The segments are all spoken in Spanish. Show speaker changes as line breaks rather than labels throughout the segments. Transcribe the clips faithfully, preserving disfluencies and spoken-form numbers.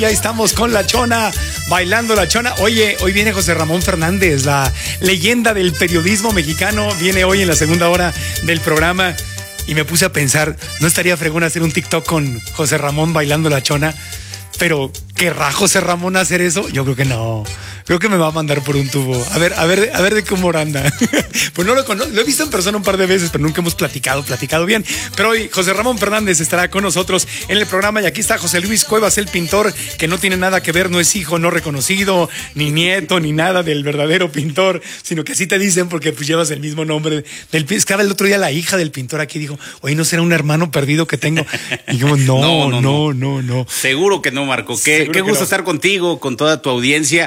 Ya estamos con la Chona, bailando la Chona. Oye, hoy viene José Ramón Fernández, la leyenda del periodismo mexicano. Viene hoy en la segunda hora del programa y me puse a pensar, ¿no estaría fregón hacer un TikTok con José Ramón bailando la Chona? Pero, ¿querrá José Ramón hacer eso? Yo creo que no. Creo que me va a mandar por un tubo. A ver, a ver, a ver de qué humor anda. Pues no lo conozco. Lo he visto en persona un par de veces, pero nunca hemos platicado, platicado bien. Pero hoy José Ramón Fernández estará con nosotros en el programa y aquí está José Luis Cuevas, el pintor, que no tiene nada que ver, no es hijo no reconocido, ni nieto, ni nada del verdadero pintor, sino que así te dicen porque pues llevas el mismo nombre del pintor. Es que el otro día la hija del pintor aquí dijo, oye, ¿no será un hermano perdido que tengo? Y yo, no, no, no, no, no. no.
Seguro que no, Marco. Qué, qué gusto no. estar contigo, con toda tu audiencia.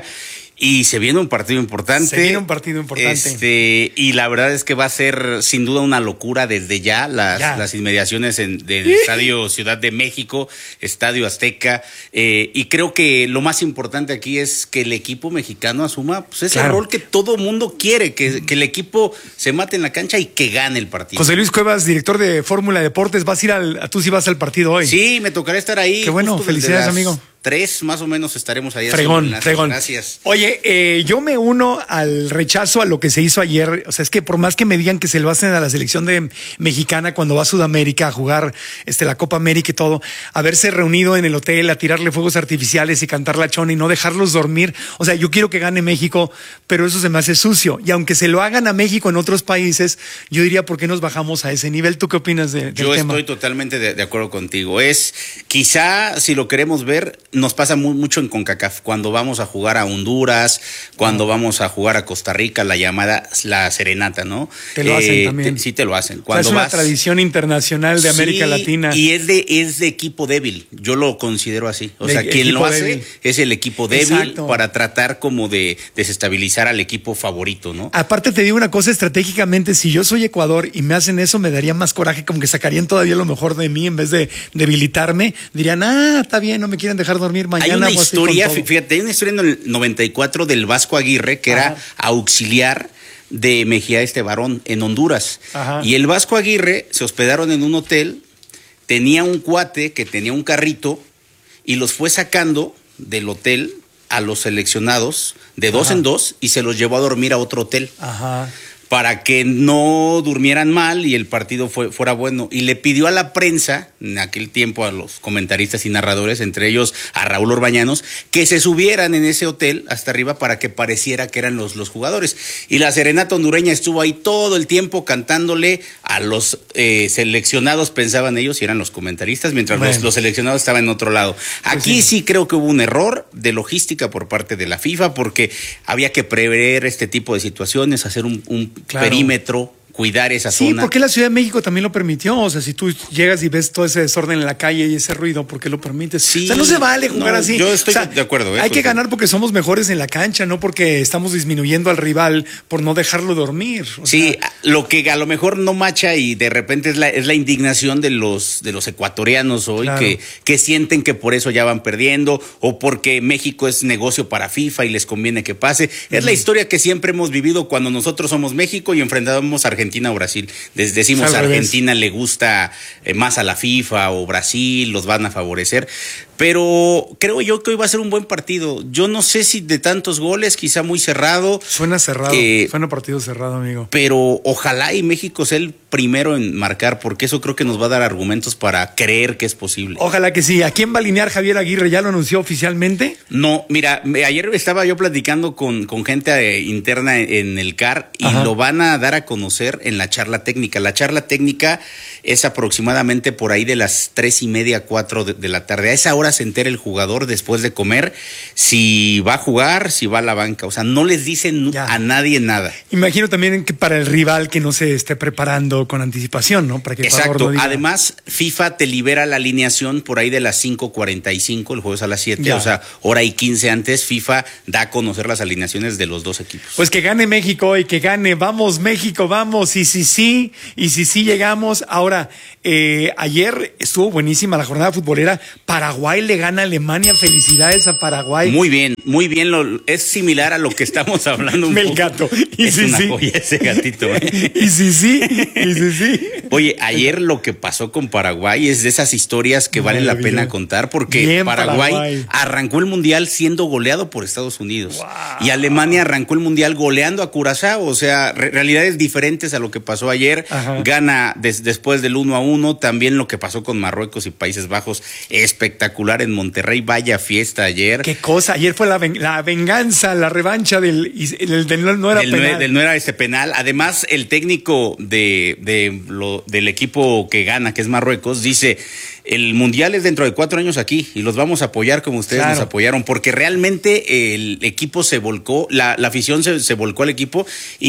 Y se viene un partido importante.
Se viene un partido importante.
Este, y la verdad es que va a ser sin duda una locura desde ya las, ya. las inmediaciones en, del Estadio Ciudad de México, Estadio Azteca. Eh, y creo que lo más importante aquí es que el equipo mexicano asuma pues, ese claro. rol que todo mundo quiere, que, que el equipo se mate en la cancha y que gane el partido.
José Luis Cuevas, director de Fórmula Deportes, vas a ir al, tú sí vas al partido hoy.
Sí, me tocará estar ahí.
Qué bueno, felicidades, amigo.
Tres más o menos estaremos ahí.
Fregón, fregón.
Gracias.
Oye, eh, yo me uno al rechazo a lo que se hizo ayer. O sea, es que por más que me digan que se lo hacen a la selección de mexicana cuando va a Sudamérica a jugar este, la Copa América y todo, haberse reunido en el hotel a tirarle fuegos artificiales y cantar la Chona y no dejarlos dormir. O sea, yo quiero que gane México, pero eso se me hace sucio. Y aunque se lo hagan a México en otros países, yo diría, ¿por qué nos bajamos a ese nivel? ¿Tú qué opinas de, del
yo
tema?
Yo estoy totalmente de, de acuerdo contigo. Es, quizá, si lo queremos ver, nos pasa muy, mucho en CONCACAF, cuando vamos a jugar a Honduras, cuando vamos a jugar a Costa Rica, la llamada la serenata, ¿no?
Te lo eh, hacen también.
Te, sí te lo hacen.
Cuando o sea, es una
vas,
tradición internacional de América
sí,
Latina.
Y es de, es de equipo débil, yo lo considero así. O de sea, quien lo hace débil. Es el equipo débil. Exacto. Para tratar como de desestabilizar al equipo favorito, ¿no?
Aparte te digo una cosa, estratégicamente, si yo soy Ecuador y me hacen eso, me daría más coraje, como que sacarían todavía lo mejor de mí en vez de debilitarme. Dirían, ah, está bien, no me quieren dejar dormir mañana.
Hay una historia, fíjate, hay una historia en el noventa y cuatro del Vasco Aguirre, que Ajá. era auxiliar de Mejía este Barón en Honduras. Ajá. Y el Vasco Aguirre se hospedaron en un hotel, tenía un cuate que tenía un carrito y los fue sacando del hotel a los seleccionados de dos Ajá. en dos y se los llevó a dormir a otro hotel. Ajá. Para que no durmieran mal y el partido fue, fuera bueno. Y le pidió a la prensa, en aquel tiempo a los comentaristas y narradores, entre ellos a Raúl Orbañanos, que se subieran en ese hotel hasta arriba para que pareciera que eran los, los jugadores. Y la serenata hondureña estuvo ahí todo el tiempo cantándole a los eh, seleccionados, pensaban ellos, y eran los comentaristas, mientras bueno. los, los seleccionados estaban en otro lado. Aquí pues sí. sí creo que hubo un error de logística por parte de la FIFA, porque había que prever este tipo de situaciones, hacer un, un Claro. perímetro, cuidar esa
sí,
zona.
Sí, porque la Ciudad de México también lo permitió. O sea, si tú llegas y ves todo ese desorden en la calle y ese ruido, ¿por qué lo permites?
Sí,
o sea, no se vale jugar
no,
así.
Yo estoy
o sea,
de acuerdo. ¿eh?
Hay que ganar porque somos mejores en la cancha, no porque estamos disminuyendo al rival por no dejarlo dormir. O
sí,
sea,
lo que a lo mejor no macha y de repente es la, es la indignación de los, de los ecuatorianos hoy, claro. que, que sienten que por eso ya van perdiendo o porque México es negocio para FIFA y les conviene que pase. Es uh-huh. la historia que siempre hemos vivido cuando nosotros somos México y enfrentamos a Argentina o Brasil. Les decimos a Argentina le gusta eh, más a la FIFA o Brasil, los van a favorecer. Pero creo yo que hoy va a ser un buen partido. Yo no sé si de tantos goles, quizá muy cerrado.
Suena cerrado, eh, suena partido cerrado, amigo.
Pero ojalá y México sea el primero en marcar, porque eso creo que nos va a dar argumentos para creer que es posible.
Ojalá que sí. ¿A quién va a alinear Javier Aguirre? ¿Ya lo anunció oficialmente?
No, mira, ayer estaba yo platicando con, con gente eh, interna en el C A R y Ajá. lo van a dar a conocer en la charla técnica. La charla técnica es aproximadamente por ahí de las tres y media, cuatro de, de la tarde. A esa hora se entera el jugador después de comer si va a jugar, si va a la banca. O sea, no les dicen ya. a nadie nada.
Imagino también que para el rival que no se esté preparando con anticipación, ¿no? Para que
Exacto. No Además, FIFA te libera la alineación por ahí de las cinco cuarenta y cinco, el jueves a las siete. Ya. O sea, hora y quince antes, FIFA da a conocer las alineaciones de los dos equipos.
Pues que gane México y que gane. Vamos, México, vamos. Y si sí, y si sí llegamos. Ahora, eh, ayer estuvo buenísima la jornada futbolera. Paraguay Paraguay le gana a Alemania. Felicidades a Paraguay.
Muy bien, muy bien. Lo, es similar a lo que estamos hablando un
El
poco.
gato. Y
es
sí,
una
sí.
joya ese gatito. ¿eh?
Y sí, sí. Y sí, sí.
Oye, ayer lo que pasó con Paraguay es de esas historias que vale la pena contar porque
Bien,
Paraguay,
Paraguay
arrancó el Mundial siendo goleado por Estados Unidos.
Wow.
Y Alemania arrancó el Mundial goleando a Curazao. O sea, re realidades diferentes a lo que pasó ayer. Ajá. Gana des después del uno a uno. También lo que pasó con Marruecos y Países Bajos. Espectacular en Monterrey. Vaya fiesta ayer.
Qué cosa. Ayer fue la, ven la venganza, la revancha del, del, del no era
del
penal.
No, del no era este penal. Además, el técnico de, de lo, del equipo que gana, que es Marruecos, dice: el Mundial es dentro de cuatro años aquí y los vamos a apoyar como ustedes claro. nos apoyaron, porque realmente el equipo se volcó, la, la afición se, se volcó al equipo.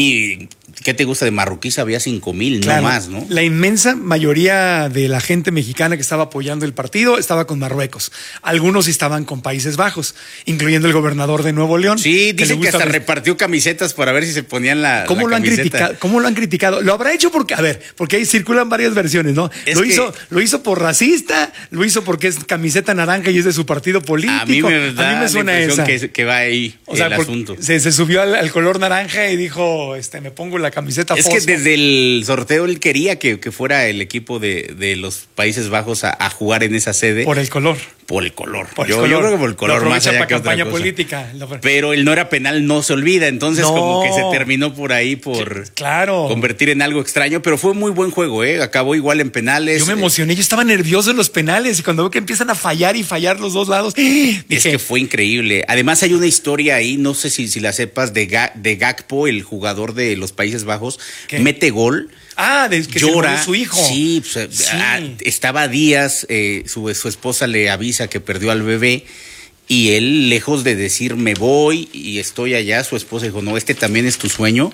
Y ¿qué te gusta de marroquíes? Había cinco mil, claro, no más, ¿no?
La inmensa mayoría de la gente mexicana que estaba apoyando el partido estaba con Marruecos. Algunos estaban con Países Bajos, incluyendo el gobernador de Nuevo León.
Sí, dicen que, que hasta ver... repartió camisetas para ver si se ponían la,
¿Cómo
la
lo han
camiseta?
criticado? ¿Cómo lo han criticado? Lo habrá hecho porque, a ver, porque ahí circulan varias versiones, ¿no? Es lo que... hizo, lo hizo por racista, lo hizo porque es camiseta naranja y es de su partido político.
A mí me, da
a mí me suena esa.
Que, que va ahí
o sea,
el asunto.
Se, se subió al, al color naranja y dijo, este, me pongo la camiseta
Es
fosfo.
que desde el sorteo él quería que, que fuera el equipo de, de los Países Bajos a, a jugar en esa sede.
Por el color.
Por el color.
Por el
yo,
color.
yo creo que por el color,
lo
más allá
para
que
campaña
otra cosa.
política.
Pero el no era penal no se olvida, entonces
no.
como que se terminó por ahí por
claro.
convertir en algo extraño, pero fue muy buen juego, ¿eh? Acabó igual en penales.
Yo me emocioné, yo estaba nervioso en los penales y cuando veo que empiezan a fallar y fallar los dos lados, dije,
es que fue increíble. Además hay una historia ahí, no sé si, si la sepas, de, Ga de Gakpo, el jugador de los Países Bajos, ¿qué? Mete gol.
Ah, de que llora. Se murió su hijo.
Sí, pues, sí. A, estaba días, eh, su, su esposa le avisa que perdió al bebé y él, lejos de decir me voy y estoy allá, su esposa dijo, no, este también es tu sueño.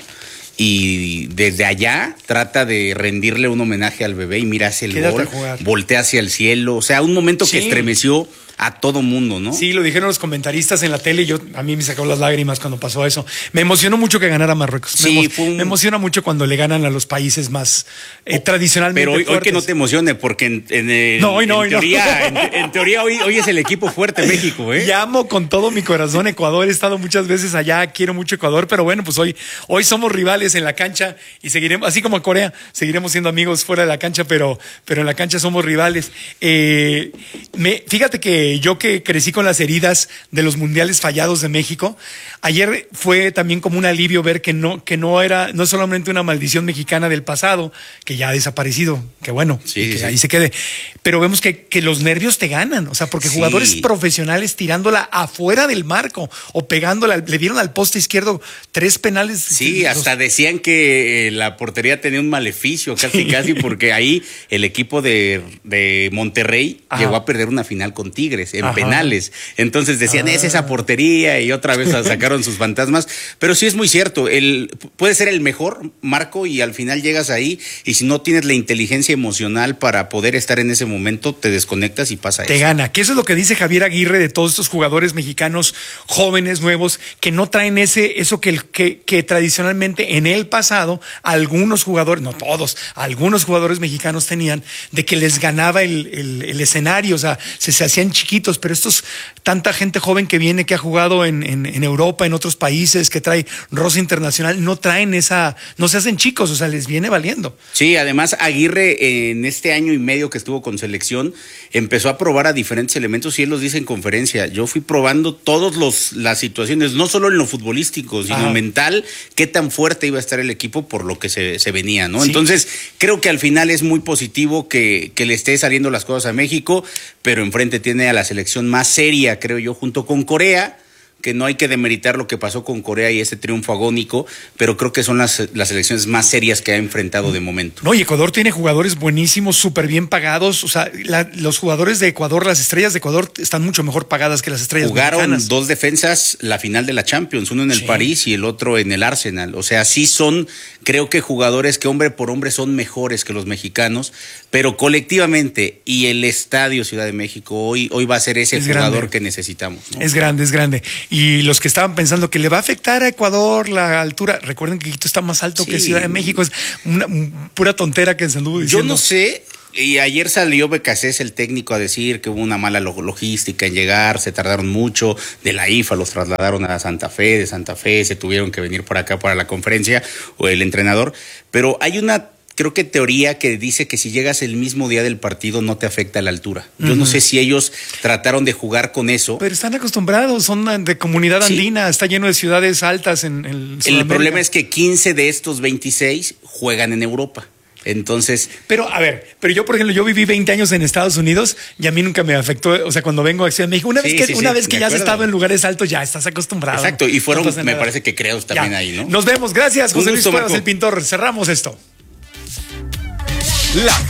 Y desde allá trata de rendirle un homenaje al bebé y mira hacia el
Quédate
gol, voltea hacia el cielo. O sea, un momento sí. que estremeció a todo mundo, ¿no?
Sí, lo dijeron los comentaristas en la tele y yo, a mí me sacó las lágrimas cuando pasó eso. Me emocionó mucho que ganara Marruecos.
Sí,
me, emo
fue un...
me emociona mucho cuando le ganan a los países más eh, oh, tradicionalmente
Pero hoy,
fuertes.
hoy que no te emocione, porque en, en, en,
no, hoy no,
en
hoy
teoría,
no.
en, en teoría hoy, hoy es el equipo fuerte México, ¿eh?
Llamo con todo mi corazón Ecuador, he estado muchas veces allá, quiero mucho Ecuador, pero bueno, pues hoy, hoy somos rivales en la cancha y seguiremos, así como Corea, seguiremos siendo amigos fuera de la cancha, pero, pero en la cancha somos rivales. Eh, me, fíjate que yo que crecí con las heridas de los mundiales fallados de México, ayer fue también como un alivio ver que no, que no era, no solamente una maldición mexicana del pasado, que ya ha desaparecido, que bueno,
sí,
que
sí.
ahí se quede, pero vemos que, que los nervios te ganan, o sea, porque
sí.
jugadores profesionales tirándola afuera del marco o pegándola, le dieron al poste izquierdo tres penales.
Sí, hasta los... decían que la portería tenía un maleficio, casi sí. casi, porque ahí el equipo de, de Monterrey Ajá. llegó a perder una final con Tigres en Ajá. penales. Entonces decían, ah. es esa portería, y otra vez sacaron sus fantasmas. Pero sí es muy cierto, el, puede ser el mejor marco y al final llegas ahí y si no tienes la inteligencia emocional para poder estar en ese momento, te desconectas y pasa
te
eso.
Te gana, que eso es lo que dice Javier Aguirre de todos estos jugadores mexicanos jóvenes, nuevos, que no traen ese, eso que, que, que tradicionalmente en el pasado algunos jugadores, no todos, algunos jugadores mexicanos tenían, de que les ganaba el, el, el escenario, o sea, se, se hacían chiquitos, pero estos tanta gente joven que viene, que ha jugado en, en, en Europa, en otros países, que trae rosa internacional, no traen esa, no se hacen chicos, o sea, les viene valiendo.
Sí, además Aguirre en este año y medio que estuvo con selección, empezó a probar a diferentes elementos y él los dice en conferencia, yo fui probando todas las situaciones, no solo en lo futbolístico, sino Ajá. mental, qué tan fuerte iba a estar el equipo por lo que se, se venía, ¿no? Sí. Entonces, creo que al final es muy positivo que, que le esté saliendo las cosas a México, pero enfrente tiene a la selección más seria, creo yo, junto con Corea, que no hay que demeritar lo que pasó con Corea y ese triunfo agónico, pero creo que son las, las selecciones más serias que ha enfrentado de momento.
No, y Ecuador tiene jugadores buenísimos, súper bien pagados, o sea, la, los jugadores de Ecuador, las estrellas de Ecuador están mucho mejor pagadas que las estrellas
Jugaron
mexicanas.
Dos defensas la final de la Champions, uno en el sí. París y el otro en el Arsenal, o sea, sí son, creo que jugadores que hombre por hombre son mejores que los mexicanos, pero colectivamente y el Estadio Ciudad de México hoy, hoy va a ser ese es jugador grande. Que necesitamos, ¿no?
Es grande, es grande. Y los que estaban pensando que le va a afectar a Ecuador la altura, recuerden que Quito está más alto sí. que Ciudad de México, es una, una pura tontera que se anduvo diciendo.
Yo no sé Y ayer salió Becasés, el técnico, a decir que hubo una mala logística en llegar, se tardaron mucho, de la I F A los trasladaron a Santa Fe, de Santa Fe se tuvieron que venir por acá para la conferencia, o el entrenador, pero hay una, creo que teoría que dice que si llegas el mismo día del partido no te afecta la altura. Yo uh-huh. no sé si ellos trataron de jugar con eso.
Pero están acostumbrados, son de comunidad andina, sí. Está lleno de ciudades altas en el
El problema es que quince de estos veintiséis juegan en Europa. Entonces.
Pero, a ver, pero yo, por ejemplo, yo viví veinte años en Estados Unidos y a mí nunca me afectó. O sea, cuando vengo a Ciudad de México, una sí, vez que, sí, una sí, vez que ya has estado en lugares altos, ya estás acostumbrado.
Exacto, y fueron, no me parece que creos también ya. Ahí, ¿no?
Nos vemos, gracias, José Luis Cuevas, el pintor. Cerramos esto. La